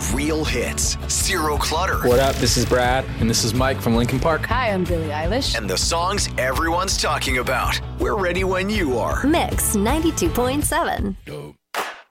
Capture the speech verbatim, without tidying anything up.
Real hits, zero clutter. What up? This is Brad. And this is Mike from Linkin Park. Hi, I'm Billie Eilish. And the songs everyone's talking about. We're ready when you are. Mix ninety-two point seven. Dope.